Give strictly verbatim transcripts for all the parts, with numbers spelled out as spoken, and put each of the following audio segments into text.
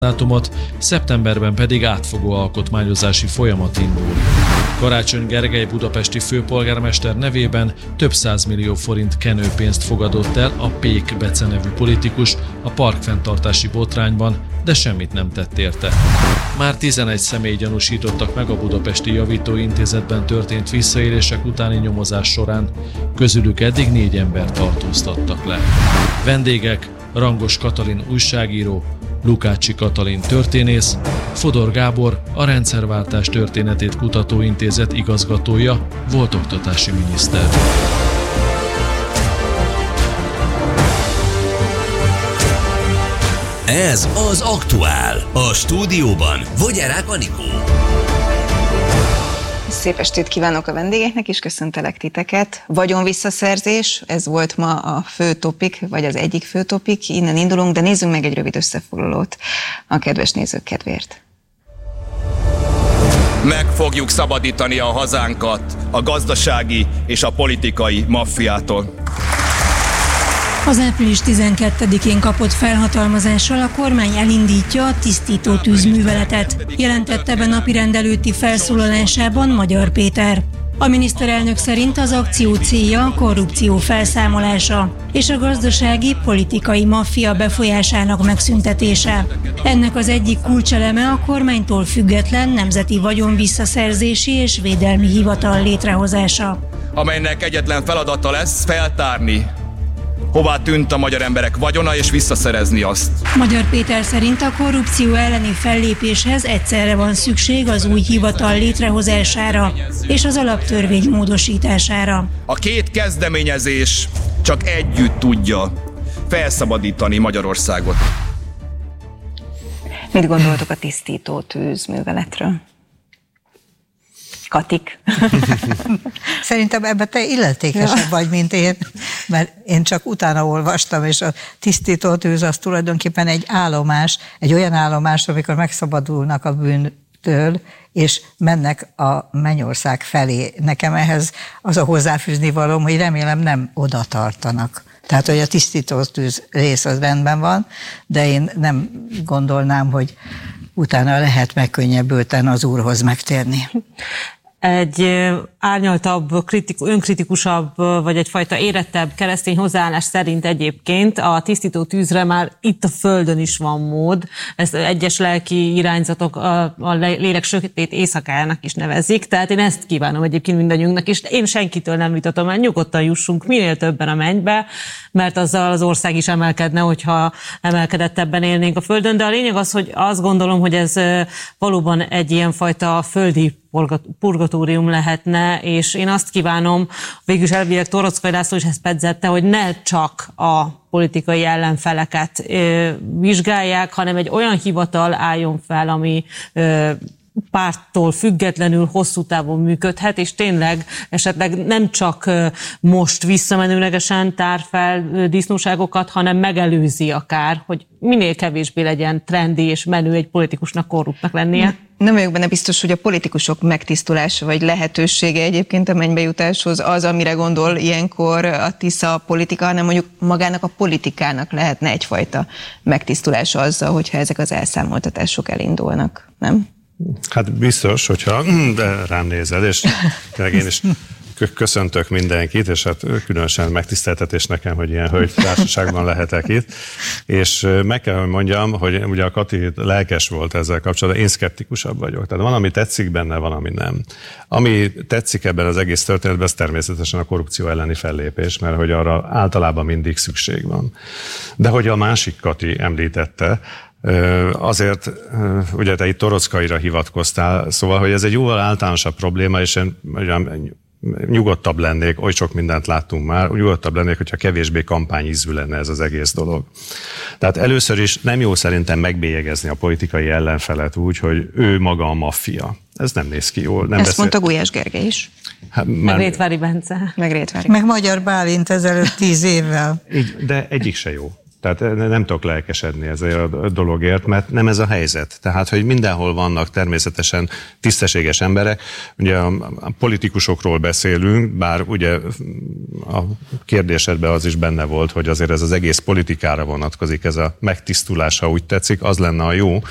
dátumot, szeptemberben pedig átfogó alkotmányozási folyamat indul. Karácsony Gergely budapesti főpolgármester nevében több százmillió forint kenőpénzt fogadott el a Pék Bece nevű politikus a parkfenntartási botrányban, de semmit nem tett érte. Már tizenegy személy gyanúsítottak meg a Budapesti Javítóintézetben történt visszaélések utáni nyomozás során, közülük eddig négy embert tartóztattak le. Vendégek: Rangos Katalin újságíró, Lukácsi Katalin történész, Fodor Gábor, a Rendszerváltás Történetét Kutató Intézet igazgatója, volt oktatási miniszter. Ez az Aktuál. A stúdióban Vogyarák Anikó. Szép estét kívánok a vendégeknek, és köszöntelek titeket. Vagyonvisszaszerzés, ez volt ma a fő topik, vagy az egyik fő topik, innen indulunk, de nézzünk meg egy rövid összefoglalót a kedves nézők kedvéért. Meg fogjuk szabadítani a hazánkat a gazdasági és a politikai maffiától. Az április tizenkettedikén kapott felhatalmazással a kormány elindítja a tisztító tűzműveletet, jelentette be napirend előtti felszólalásában Magyar Péter. A miniszterelnök szerint az akció célja a korrupció felszámolása és a gazdasági, politikai maffia befolyásának megszüntetése. Ennek az egyik kulcseleme a kormánytól független Nemzeti Vagyonvisszaszerzési és Védelmi Hivatal létrehozása, amelynek egyetlen feladata lesz feltárni, hová tűnt a magyar emberek vagyona, és visszaszerezni azt. Magyar Péter szerint a korrupció elleni fellépéshez egyszerre van szükség az új hivatal létrehozására és az alaptörvény módosítására. A két kezdeményezés csak együtt tudja felszabadítani Magyarországot. Mit gondoltok a tisztító tűzműveletről? Katik. Szerintem ebben te illetékesebb ja. vagy, mint én, mert én csak utána olvastam, és a tisztító tűz az tulajdonképpen egy állomás, egy olyan állomás, amikor megszabadulnak a bűntől, és mennek a mennyország felé. Nekem ehhez az a hozzáfűzni valóm, hogy remélem nem oda tartanak. Tehát, hogy a tisztító tűz rész az rendben van, de én nem gondolnám, hogy utána lehet megkönnyebbülten az Úrhoz megtérni. Egy árnyaltabb, kritikus, önkritikusabb, vagy egyfajta érettebb keresztény hozzáállás szerint egyébként a tisztító tűzre már itt a Földön is van mód. Ezt egyes lelki irányzatok a, a lélek sötét éjszakájának is nevezik, tehát én ezt kívánom egyébként mindannyiunknak, és én senkitől nem vitatom el, nyugodtan jussunk minél többen a mennybe, mert azzal az ország is emelkedne, hogyha emelkedettebben élnénk a Földön, de a lényeg az, hogy azt gondolom, hogy ez valóban egy ilyenfajta földi purgatórium lehetne, és én azt kívánom, végülis elvileg Toroczkai László is ezt pedzette, hogy ne csak a politikai ellenfeleket ö, vizsgálják, hanem egy olyan hivatal álljon fel, ami ö, párttól függetlenül hosszú távon működhet, és tényleg esetleg nem csak most visszamenőlegesen tár fel disznóságokat, hanem megelőzi akár, hogy minél kevésbé legyen trendi és menő egy politikusnak korruptnak lennie. Nem vagyok benne biztos, hogy a politikusok megtisztulása vagy lehetősége egyébként a mennybejutáshoz az, amire gondol ilyenkor a Tisza politika, hanem mondjuk magának a politikának lehetne egyfajta megtisztulása azzal, hogyha ezek az elszámoltatások elindulnak, nem? Hát biztos, hogyha de rám nézel, és én is köszöntök mindenkit, és hát különösen megtiszteltetés nekem, hogy ilyen hölgy társaságban lehetek itt, és meg kell, hogy mondjam, hogy ugye a Kati lelkes volt ezzel kapcsolatban, én szkeptikusabb vagyok. Tehát van, ami tetszik benne, van, ami nem. Ami tetszik ebben az egész történetben, ez természetesen a korrupció elleni fellépés, mert hogy arra általában mindig szükség van. De hogy a másik Kati említette, azért, ugye te itt Torockaira hivatkoztál, szóval, hogy ez egy jóval általánosabb probléma, és én nyugodtabb lennék, oly sok mindent láttunk már, nyugodtabb lennék, hogyha kevésbé kampányízű lenne ez az egész dolog. Tehát először is nem jó szerintem megbélyegezni a politikai ellenfelet úgy, hogy ő maga a maffia. Ez nem néz ki jól. Nem Ezt beszél... mondta Gulyás Gergely is. Hát, már... Meg Rétvári Bence. Meg Rétvári. Meg Magyar Bálint ezelőtt tíz évvel. Így, de egyik se jó. Tehát nem tudok lelkesedni ezért a dologért, mert nem ez a helyzet. Tehát, hogy mindenhol vannak természetesen tisztességes emberek. Ugye a politikusokról beszélünk, bár ugye a kérdésedben az is benne volt, hogy azért ez az egész politikára vonatkozik, ez a megtisztulás, ha úgy tetszik, az lenne a jó.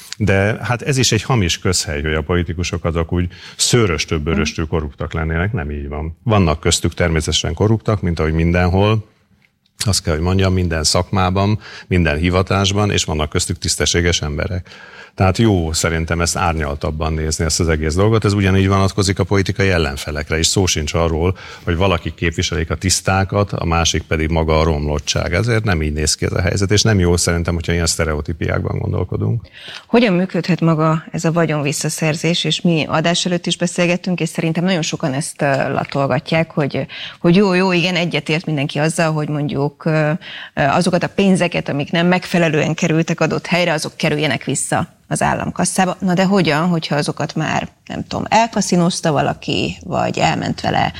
De hát ez is egy hamis közhely, hogy a politikusok azok úgy szőröstől, bőröstől korruptak lennének, nem így van. Vannak köztük természetesen korruptak, mint ahogy mindenhol, azt kell, hogy mondjam, minden szakmában, minden hivatásban, és vannak köztük tisztességes emberek. Tehát jó szerintem ezt árnyaltabban nézni, ezt az egész dolgot. Ez ugyanígy vonatkozik a politikai ellenfelekre, és szó sincs arról, hogy valaki képviselik a tisztákat, a másik pedig maga a romlottság. Ezért nem így néz ki ez a helyzet, és nem jó szerintem, hogyha ilyen sztereotípiákban gondolkodunk. Hogyan működhet maga ez a vagyon visszaszerzés, és mi adás előtt is beszélgettünk, és szerintem nagyon sokan ezt latolgatják, hogy, hogy jó, jó, igen, egyetért mindenki azzal, hogy mondjuk azokat a pénzeket, amik nem megfelelően kerültek adott helyre, azok kerüljenek vissza az államkasszába. Na de hogyan, hogyha azokat már, nem tudom, elkaszinozta valaki, vagy elment vele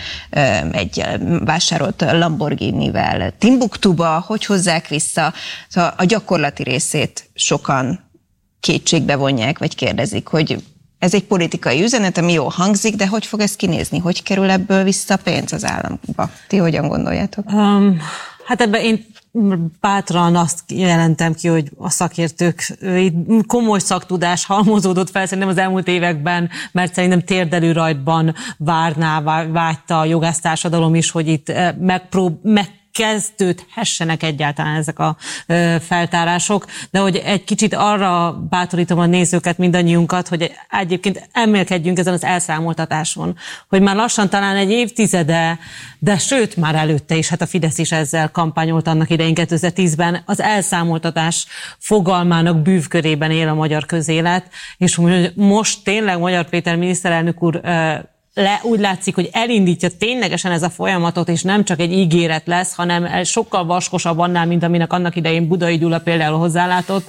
egy vásárolt Lamborghinivel Timbuktuba, hogy hozzák vissza? Szóval a gyakorlati részét sokan kétségbe vonják, vagy kérdezik, hogy ez egy politikai üzenet, ami jól hangzik, de hogy fog ez kinézni? Hogy kerül ebből vissza pénz az államba? Ti hogyan gondoljátok? Um, hát ebben én bátran azt jelentem ki, hogy a szakértők komoly szaktudás halmozódott fel szerintem az elmúlt években, mert szerintem térdelő rajtban várná, vágyta a jogásztársadalom is, hogy itt megprób meg kezdődhessenek egyáltalán ezek a ö, feltárások, de hogy egy kicsit arra bátorítom a nézőket, mindannyiunkat, hogy egyébként emelkedjünk ezen az elszámoltatáson, hogy már lassan talán egy évtizede, de sőt már előtte is, hát a Fidesz is ezzel kampányolt annak idején kétezer-tízben, az elszámoltatás fogalmának bűvkörében él a magyar közélet, és most tényleg Magyar Péter miniszterelnök úr ö, Le, úgy látszik, hogy elindítja ténylegesen ez a folyamatot, és nem csak egy ígéret lesz, hanem sokkal vaskosabb annál, mint aminek annak idején Budai Gyula például hozzálátott.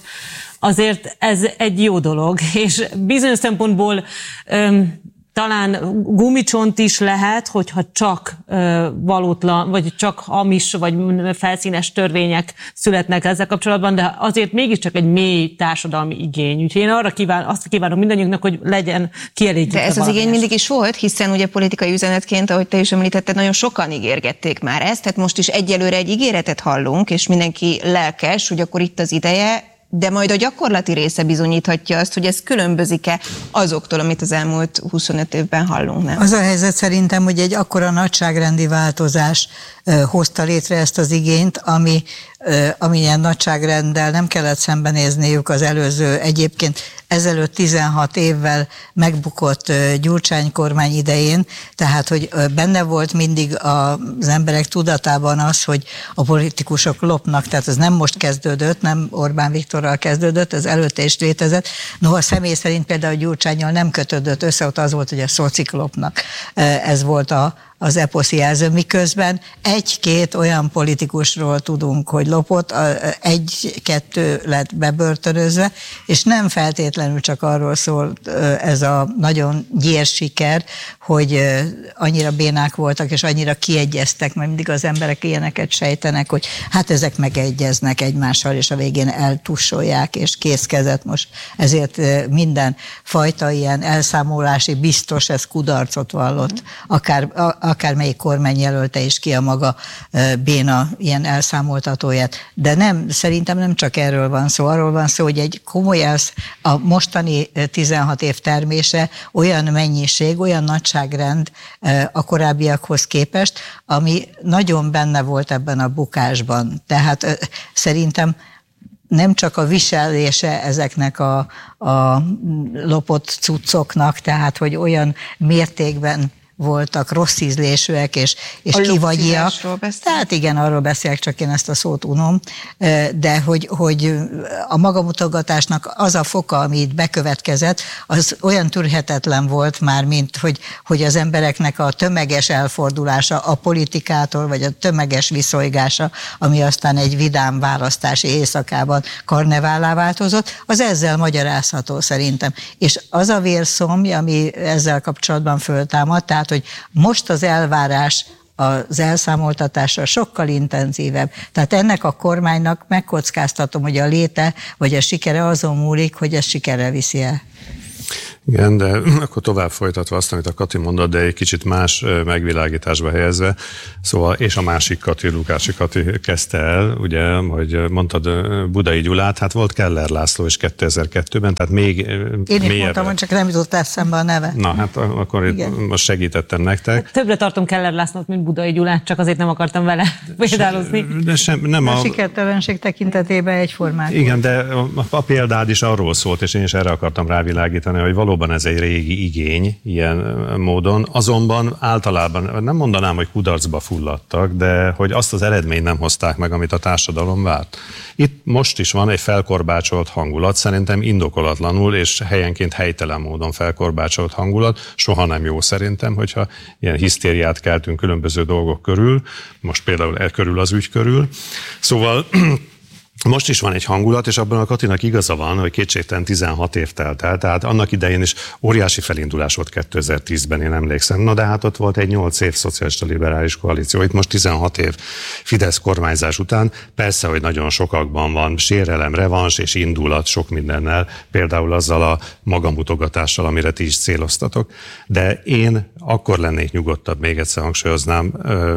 Azért ez egy jó dolog, és bizonyos szempontból öm, talán gumicsont is lehet, hogyha csak ö, valótlan, vagy csak hamis, vagy felszínes törvények születnek ezzel kapcsolatban, de azért mégiscsak egy mély társadalmi igény. Úgyhogy én arra kíván, azt kívánom mindannyiunknak, hogy legyen kielégítve. De ez az igény mindig is volt, hiszen ugye politikai üzenetként, ahogy te is említetted, nagyon sokan ígérgették már ezt, tehát most is egyelőre egy ígéretet hallunk, és mindenki lelkes, hogy akkor itt az ideje, de majd a gyakorlati része bizonyíthatja azt, hogy ez különbözik-e azoktól, amit az elmúlt huszonöt évben hallunk, nem? Az a helyzet szerintem, hogy egy akkora nagyságrendi változás ö, hozta létre ezt az igényt, ami ö, amilyen nagyságrenddel nem kellett szembenézniük az előző, egyébként ezelőtt tizenhat évvel megbukott ö, Gyurcsány kormány idején, tehát, hogy ö, benne volt mindig az emberek tudatában az, hogy a politikusok lopnak, tehát ez nem most kezdődött, nem Orbán Viktorral kezdődött, ez előtte is létezett. Noha személy szerint például Gyurcsánnyal nem kötődött össze, ott az volt, hogy a szocik lopnak. Ez volt a az eposzi jelző, miközben egy-két olyan politikusról tudunk, hogy lopott, egy-kettő lett bebörtönözve, és nem feltétlenül csak arról szól ez a nagyon gyér siker, hogy annyira bénák voltak, és annyira kiegyeztek, mert mindig az emberek ilyeneket sejtenek, hogy hát ezek megegyeznek egymással, és a végén eltussolják, és készkezett most. Ezért minden fajta ilyen elszámolási biztos, ez kudarcot vallott, akár akármelyik kormány jelölte is ki a maga béna ilyen elszámoltatóját. De nem, szerintem nem csak erről van szó, arról van szó, hogy egy komoly elsz, a mostani tizenhat év termése olyan mennyiség, olyan nagyságrend a korábbiakhoz képest, ami nagyon benne volt ebben a bukásban. Tehát szerintem nem csak a viselése ezeknek a, a lopott cuccoknak, tehát hogy olyan mértékben voltak rossz ízlésűek és, és kivagyiak. Tehát igen, arról beszélek, csak én ezt a szót unom, de hogy, hogy a magamutogatásnak az a foka, ami itt bekövetkezett, az olyan tűrhetetlen volt már, mint hogy, hogy az embereknek a tömeges elfordulása a politikától, vagy a tömeges viszolygása, ami aztán egy vidám választási éjszakában karnevállá változott, az ezzel magyarázható szerintem. És az a vérszomj, ami ezzel kapcsolatban föltámad, tehát hogy most az elvárás az elszámoltatása sokkal intenzívebb. Tehát ennek a kormánynak megkockáztatom, hogy a léte vagy a sikere azon múlik, hogy ez sikerre viszi el. Igen, de akkor tovább folytatva azt, amit a Kati mondott, de egy kicsit más megvilágításba helyezve, szóval, és a másik Kati, Lukácsi Kati kezdte el, ugye, hogy mondtad Budai Gyulát, hát volt Keller László is kétezer-kettőben, tehát még Én is mélyebb. mondtam, hogy csak nem jutott eszembe a neve. Na, hát akkor itt most segítettem nektek. Többre tartom Keller Lászlót, mint Budai Gyulát, csak azért nem akartam vele példálozni. De sem, nem a... a sikertelenség tekintetében egyformák. Igen, de a, a példád is arról szólt, és én is erre akartam rávilágítani, hogy valóban ez egy régi igény ilyen módon, azonban általában nem mondanám, hogy kudarcba fulladtak, de hogy azt az eredményt nem hozták meg, amit a társadalom várt. Itt most is van egy felkorbácsolt hangulat, szerintem indokolatlanul és helyenként helytelen módon felkorbácsolt hangulat, soha nem jó szerintem, hogyha ilyen hisztériát keltünk különböző dolgok körül, most például e körül az ügy körül. Szóval most is van egy hangulat, és abban a Katinak igaza van, hogy kétségtelen tizenhat év telt el, tehát annak idején is óriási felindulás volt kétezer-tízben, én emlékszem. Na de hát ott volt egy nyolc év szocialista liberális koalíció, itt most tizenhat év Fidesz kormányzás után. Persze, hogy nagyon sokakban van sérelem, revans és indulat sok mindennel, például azzal a magamutogatással, amire ti is céloztatok. De én akkor lennék nyugodtabb, még egyszer hangsúlyoznám,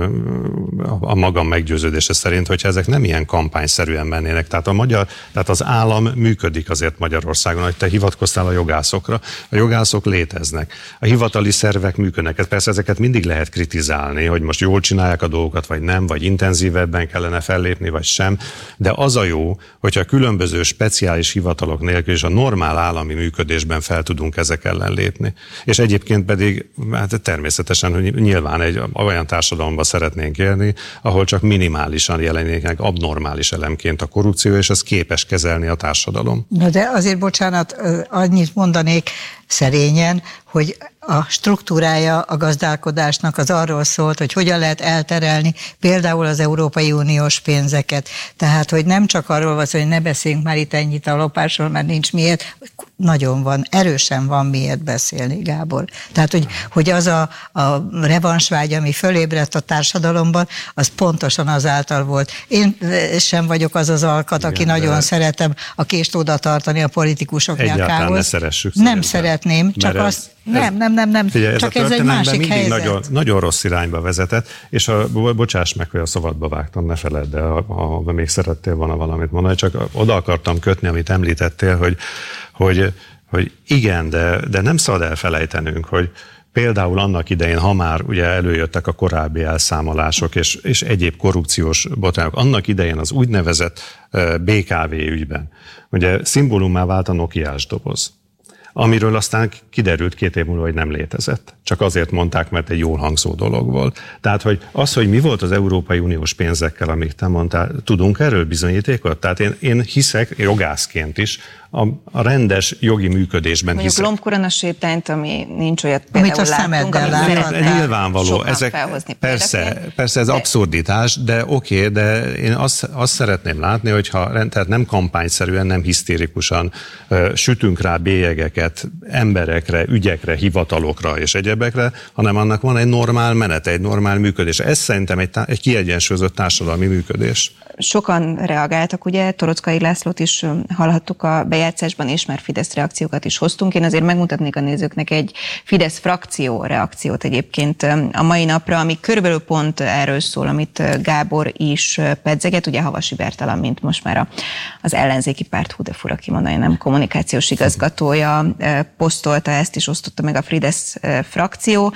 a magam meggyőződése szerint, hogyha ezek nem ilyen kampányszerűen mennének. Tehát, a magyar, tehát az állam működik azért Magyarországon, hogy te hivatkoztál a jogászokra. A jogászok léteznek. A hivatali szervek működnek. Persze ezeket mindig lehet kritizálni, hogy most jól csinálják a dolgokat, vagy nem, vagy intenzívebben kellene fellépni, vagy sem. De az a jó, hogyha különböző speciális hivatalok nélkül és a normál állami működésben fel tudunk ezek ellen lépni. És egyébként pedig hát természetesen, hogy nyilván egy olyan társadalomban szeretnénk élni, ahol csak minimálisan jelenik meg abnormális elemként a korrupció, és ez képes kezelni a társadalom. Na de azért, bocsánat, annyit mondanék szerényen, hogy a struktúrája a gazdálkodásnak az arról szólt, hogy hogyan lehet elterelni például az Európai Uniós pénzeket. Tehát, hogy nem csak arról van szó, hogy ne beszéljünk már itt ennyit a lopásról, mert nincs miért, nagyon van, erősen van miért beszélni, Gábor. Tehát, hogy, hogy az a, a revansvágy, ami fölébredt a társadalomban, az pontosan azáltal volt. Én sem vagyok az az alkat, igen, aki nagyon szeretem a kést oda tartani a politikusok nyakához. Egyáltalán ne szeressük. Nem szeretném, csak azt Nem, nem, nem, nem. Figyelj, csak ez, ez egy másik helyzet. Nagyon, nagyon rossz irányba vezetett, és a, bocsáss meg, hogy a szabadba vágtam, ne feledd, de ha, ha még szerettél volna valamit mondani, csak oda akartam kötni, amit említettél, hogy, hogy, hogy igen, de, de nem szabad elfelejtenünk, hogy például annak idején, ha már ugye előjöttek a korábbi elszámolások és, és egyéb korrupciós botrányok, annak idején az úgynevezett bé ká vé ügyben, ugye szimbólummá vált a nokiás doboz, amiről aztán kiderült két év múlva, hogy nem létezett. Csak azért mondták, mert egy jól hangzó dolog volt. Tehát, hogy az, hogy mi volt az Európai Uniós pénzekkel, amik te mondtál, tudunk erről bizonyítékot? Tehát én, én hiszek, jogászként is, a, a rendes jogi működésben mondjuk hiszek. Mondjuk lombkoronasétányt, ami nincs olyat például amit a láttunk, amit szeretnél nyilvánvaló, ezek, persze, persze ez de... abszurditás, de oké, okay, de én azt, azt szeretném látni, hogyha tehát nem kampányszerűen, nem hisztérikusan uh, sütünk rá bélyegeket emberekre, ügyekre, hivatalokra és egyebekre, hanem annak van egy normál menete, egy normál működés. Ez szerintem egy, egy kiegyensúlyozott társadalmi működés. Sokan reagáltak, ugye, Torockai Lászlót is hallhattuk a bejátszásban, és már Fidesz reakciókat is hoztunk. Én azért megmutatnék a nézőknek egy Fidesz frakció reakciót egyébként a mai napra, ami körülbelül pont erről szól, amit Gábor is pedzeget, ugye Havasi Bertalan, mint most már az ellenzéki párt, hú de fura kimondani, nem kommunikációs igazgatója posztolta ezt, és osztotta meg a Fidesz frakció.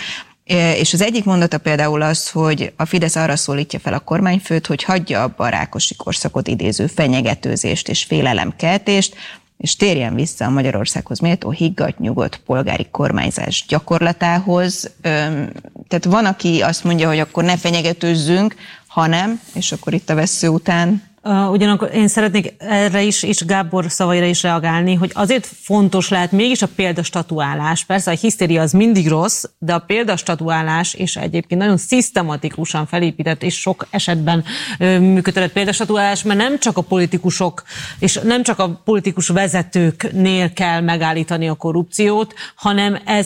És az egyik mondata például az, hogy a Fidesz arra szólítja fel a kormányfőt, hogy hagyja abba a Rákosi korszakot idéző fenyegetőzést és félelemkeltést, és térjen vissza a Magyarországhoz méltó higgadt, nyugodt polgári kormányzás gyakorlatához. Tehát van, aki azt mondja, hogy akkor ne fenyegetőzzünk, hanem, és akkor itt a vessző után... Uh, ugyanakkor én szeretnék erre is, és Gábor szavaira is reagálni, hogy azért fontos lehet mégis a példastatuálás. Persze a hisztéria az mindig rossz, de a példastatuálás és egyébként nagyon szisztematikusan felépített és sok esetben uh, működött példastatuálás, mert nem csak a politikusok és nem csak a politikus vezetőknél kell megállítani a korrupciót, hanem ez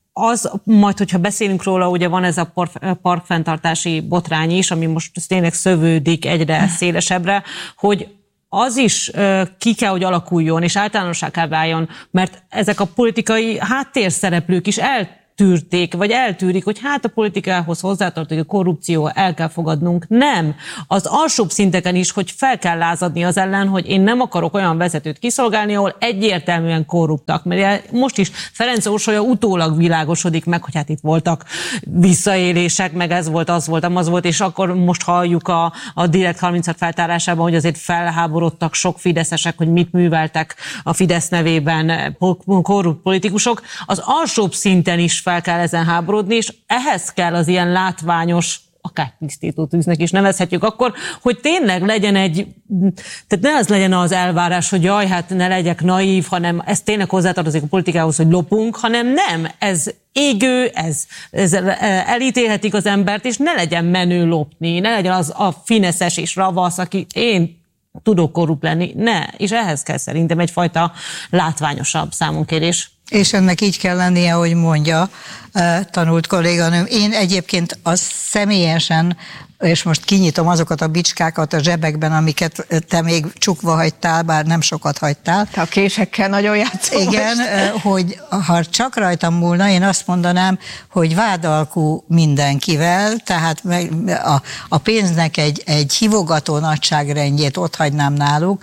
az, majd hogyha beszélünk róla, ugye van ez a parkfenntartási botrány is, ami most tényleg szövődik egyre szélesebbre, hogy az is ki kell, hogy alakuljon, és általánossá kell váljon, mert ezek a politikai háttérszereplők is el tűrték, vagy eltűrik, hogy hát a politikához hozzátartozik a korrupció, el kell fogadnunk. Nem. Az alsóbb szinteken is, hogy fel kell lázadni az ellen, hogy én nem akarok olyan vezetőt kiszolgálni, ahol egyértelműen korruptak. Mert most is Ferenc Orsolya utólag világosodik meg, hogy hát itt voltak visszaélések, meg ez volt, az volt, az volt, és akkor most halljuk a, a Direkt harminchat feltárásában, hogy azért felháborodtak sok fideszesek, hogy mit műveltek a Fidesz nevében korrupt politikusok. Az alsóbb szinten is fel kell ezen háborodni, és ehhez kell az ilyen látványos, akár tisztító tűznek is nevezhetjük akkor, hogy tényleg legyen egy, tehát ne az legyen az elvárás, hogy jaj, hát ne legyek naív, hanem ez tényleg hozzátartozik a politikához, hogy lopunk, hanem nem, ez égő, ez, ez elítélhetik az embert, és ne legyen menő lopni, ne legyen az a fineszes és ravasz, aki én tudok korrupt lenni, ne, és ehhez kell szerintem egyfajta látványosabb számonkérés. És ennek így kell lennie, hogy mondja tanult kolléganőm. Én egyébként az személyesen, és most kinyitom azokat a bicskákat a zsebekben, amiket te még csukva hagytál, bár nem sokat hagytál. Te a késekkel nagyon játszol. Igen, most. Hogy ha csak rajtam múlna, én azt mondanám, hogy vádalkú mindenkivel, tehát a, a pénznek egy, egy hívogató nagyságrendjét ott hagynám náluk,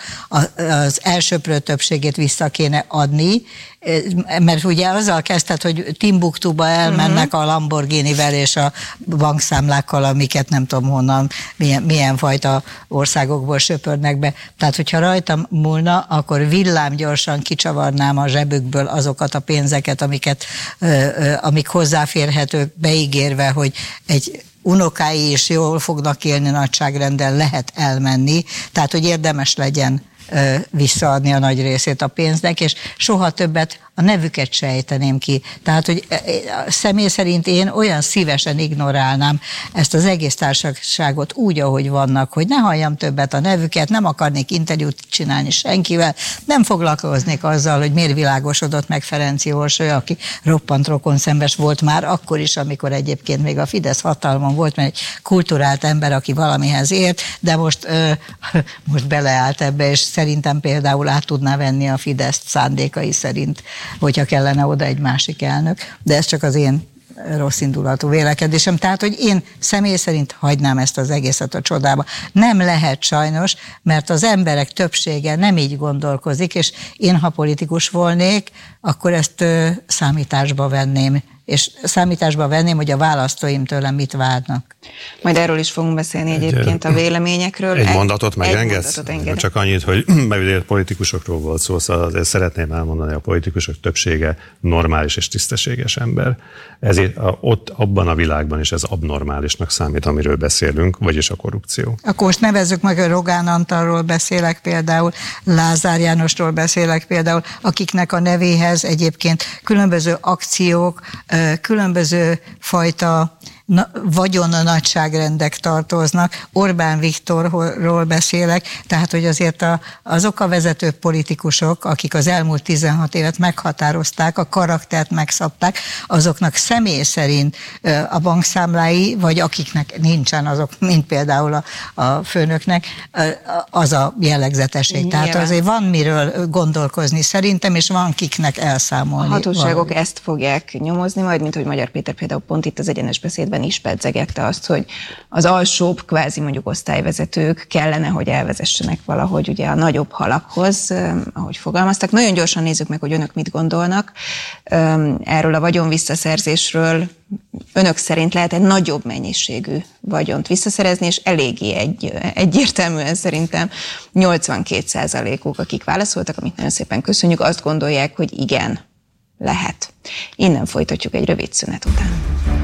az elsöprő többségét vissza kéne adni, mert ugye azzal kezdted, hogy Timbuktuba elmennek uh-huh. a Lamborghinivel és a bankszámlákkal, amiket nem tudom honnan, milyen, milyen fajta országokból söpörnek be. Tehát, hogyha rajtam múlna, akkor villámgyorsan kicsavarnám a zsebükből azokat a pénzeket, amiket, amik hozzáférhetők, beígérve, hogy egy unokái is jól fognak élni, nagyságrenden lehet elmenni, tehát, hogy érdemes legyen visszaadni a nagy részét a pénznek, és soha többet a nevüket se ejteném ki. Tehát, hogy személy szerint én olyan szívesen ignorálnám ezt az egész társaságot úgy, ahogy vannak, hogy ne halljam többet a nevüket, nem akarnék interjút csinálni senkivel, nem foglalkoznék azzal, hogy miért világosodott meg Ferenci Orsolya, aki roppant rokonszembes volt már akkor is, amikor egyébként még a Fidesz hatalmon volt, mert egy kulturált ember, aki valamihez ért, de most, most beleállt ebbe, és szerintem például át tudná venni a Fideszt szándékai szerint, hogyha kellene oda egy másik elnök, de ez csak az én rossz indulatú vélekedésem. Tehát, hogy én személy szerint hagynám ezt az egészet a csodába. Nem lehet sajnos, mert az emberek többsége nem így gondolkozik, és én, ha politikus volnék, akkor ezt ö, számításba venném, és számításba venném, hogy a választóim tőlem mit várnak. Majd erről is fogunk beszélni egy, egyébként a véleményekről. Egy mondatot megengedsz? Mondatot Csak annyit, hogy bevidélt politikusokról volt szó, szóval azért szeretném elmondani, a politikusok többsége normális és tisztességes ember. Ezért a, ott abban a világban is ez abnormálisnak számít, amiről beszélünk, vagyis a korrupció. Akkor most nevezzük meg, hogy Rogán Antalról beszélek például, Lázár Jánosról beszélek például, akiknek a nevéhez egyébként különböző akciók, különböző fajta na, vagyon nagyságrendek tartoznak. Orbán Viktorról beszélek, tehát hogy azért a, azok a vezető politikusok, akik az elmúlt tizenhat évet meghatározták, a karaktert megszabták, azoknak személy szerint a bankszámlái, vagy akiknek nincsen azok, mint például a, a főnöknek, az a jellegzetesség. Nyilván. Tehát azért van miről gondolkozni szerintem, és van kiknek elszámolni. A hatóságok valami. Ezt fogják nyomozni, majd mint hogy Magyar Péter például pont itt az Egyenes Beszédben is pedzegette azt, hogy az alsóbb, kvázi mondjuk osztályvezetők kellene, hogy elvezessenek valahogy ugye a nagyobb halakhoz, ahogy fogalmaztak. Nagyon gyorsan nézzük meg, hogy önök mit gondolnak erről a vagyon visszaszerzésről. Önök szerint lehet egy nagyobb mennyiségű vagyont visszaszerezni, és eléggé egy, egyértelműen szerintem nyolcvankét százalékuk, akik válaszoltak, amit nagyon szépen köszönjük, azt gondolják, hogy igen, lehet. Innen folytatjuk egy rövid szünet után.